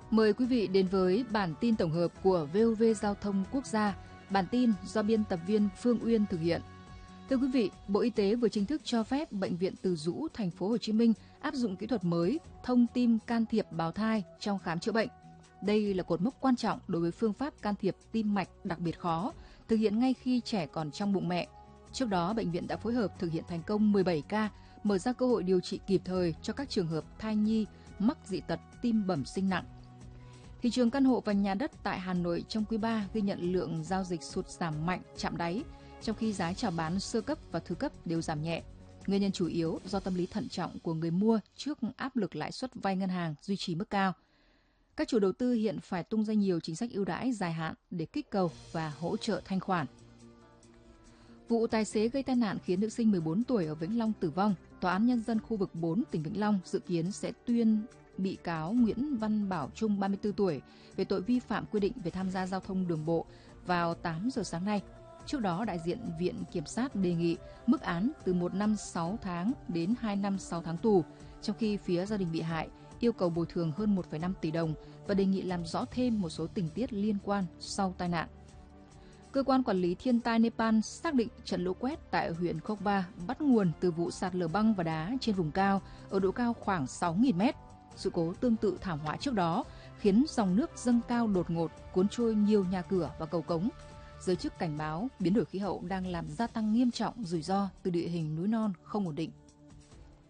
Mời quý vị đến với bản tin tổng hợp của VOV Giao thông Quốc gia. Bản tin do biên tập viên Phương Uyên thực hiện. Thưa quý vị, Bộ Y tế vừa chính thức cho phép Bệnh viện Từ Dũ, Thành phố Hồ Chí Minh áp dụng kỹ thuật mới thông tim can thiệp bào thai trong khám chữa bệnh. Đây là cột mốc quan trọng đối với phương pháp can thiệp tim mạch đặc biệt khó, thực hiện ngay khi trẻ còn trong bụng mẹ. Trước đó, bệnh viện đã phối hợp thực hiện thành công 17 ca, mở ra cơ hội điều trị kịp thời cho các trường hợp thai nhi mắc dị tật tim bẩm sinh nặng. Thị trường căn hộ và nhà đất tại Hà Nội trong quý 3 ghi nhận lượng giao dịch sụt giảm mạnh, chạm đáy, trong khi giá chào bán sơ cấp và thứ cấp đều giảm nhẹ. Nguyên nhân chủ yếu do tâm lý thận trọng của người mua trước áp lực lãi suất vay ngân hàng duy trì mức cao. Các chủ đầu tư hiện phải tung ra nhiều chính sách ưu đãi dài hạn để kích cầu và hỗ trợ thanh khoản. Vụ tài xế gây tai nạn khiến nữ sinh 14 tuổi ở Vĩnh Long tử vong, Tòa án Nhân dân khu vực 4 tỉnh Vĩnh Long dự kiến sẽ tuyên bị cáo Nguyễn Văn Bảo Trung 34 tuổi về tội vi phạm quy định về tham gia giao thông đường bộ vào 8 giờ sáng nay. Trước đó, đại diện Viện Kiểm sát đề nghị mức án từ 1 năm 6 tháng đến 2 năm 6 tháng tù, trong khi phía gia đình bị hại yêu cầu bồi thường hơn 1,5 tỷ đồng và đề nghị làm rõ thêm một số tình tiết liên quan sau tai nạn. Cơ quan quản lý thiên tai Nepal xác định trận lũ quét tại huyện Khokba bắt nguồn từ vụ sạt lở băng và đá trên vùng cao ở độ cao khoảng 6.000 mét. Sự cố tương tự thảm họa trước đó khiến dòng nước dâng cao đột ngột, cuốn trôi nhiều nhà cửa và cầu cống. Giới chức cảnh báo biến đổi khí hậu đang làm gia tăng nghiêm trọng rủi ro từ địa hình núi non không ổn định.